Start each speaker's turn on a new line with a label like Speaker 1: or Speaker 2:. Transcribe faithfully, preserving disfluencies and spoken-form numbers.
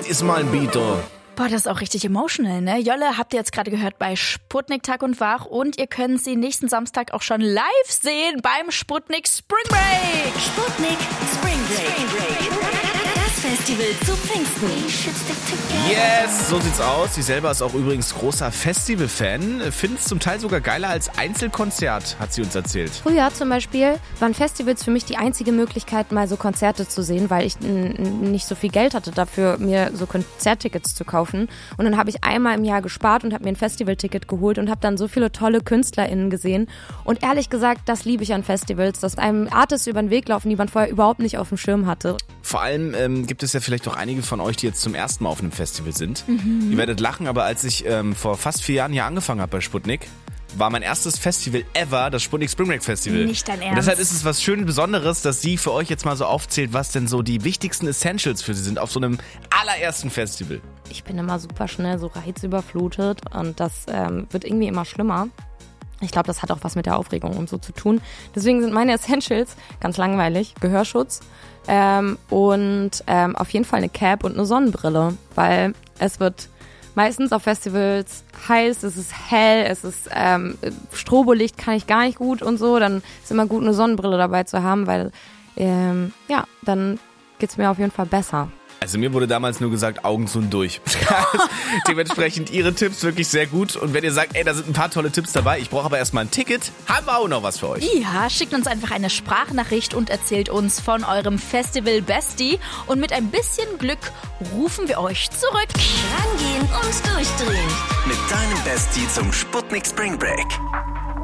Speaker 1: ist mal ein Beat, oh.
Speaker 2: Boah, das ist auch richtig emotional, ne? Jolle habt ihr jetzt gerade gehört bei Sputnik Tag und Wach und ihr könnt sie nächsten Samstag auch schon live sehen beim Sputnik Spring Break.
Speaker 3: Sputnik Spring Break. Spring Break. Das Festival zu Pfingsten.
Speaker 1: Yes, so sieht's aus. Sie selber ist auch übrigens großer Festival-Fan. Find's zum Teil sogar geiler als Einzelkonzert, hat sie uns erzählt.
Speaker 4: Früher zum Beispiel waren Festivals für mich die einzige Möglichkeit, mal so Konzerte zu sehen, weil ich n- n- nicht so viel Geld hatte dafür, mir so Konzerttickets zu kaufen. Und dann habe ich einmal im Jahr gespart und habe mir ein Festivalticket geholt und habe dann so viele tolle KünstlerInnen gesehen. Und ehrlich gesagt, das liebe ich an Festivals, dass einem Artists über den Weg laufen, die man vorher überhaupt nicht auf dem Schirm hatte.
Speaker 1: Vor allem ähm, gibt es ja vielleicht auch einige von euch, die jetzt zum ersten Mal auf einem Festival sind. Mhm. Ihr werdet lachen, aber als ich ähm, vor fast vier Jahren hier angefangen habe bei Sputnik, war mein erstes Festival ever das Sputnik Spring Break Festival.
Speaker 2: Nicht dein Ernst.
Speaker 1: Und deshalb ist es was schön Besonderes, dass sie für euch jetzt mal so aufzählt, was denn so die wichtigsten Essentials für sie sind auf so einem allerersten Festival.
Speaker 4: Ich bin immer super schnell so reizüberflutet und das ähm, wird irgendwie immer schlimmer. Ich glaube, das hat auch was mit der Aufregung und so zu tun. Deswegen sind meine Essentials ganz langweilig. Gehörschutz ähm, und ähm, auf jeden Fall eine Cap und eine Sonnenbrille, weil es wird meistens auf Festivals heiß, es ist hell, es ist ähm, Strobolicht kann ich gar nicht gut und so. Dann ist immer gut, eine Sonnenbrille dabei zu haben, weil ähm, ja, dann geht's mir auf jeden Fall besser.
Speaker 1: Also mir wurde damals nur gesagt, Augen zu und durch. Dementsprechend ihre Tipps wirklich sehr gut. Und wenn ihr sagt, ey, da sind ein paar tolle Tipps dabei, ich brauche aber erstmal ein Ticket, haben wir auch noch was für euch.
Speaker 2: Ja, schickt uns einfach eine Sprachnachricht und erzählt uns von eurem Festival Bestie. Und mit ein bisschen Glück rufen wir euch zurück.
Speaker 3: Rangehen und durchdrehen.
Speaker 5: Mit deinem Bestie zum Sputnik Spring Break.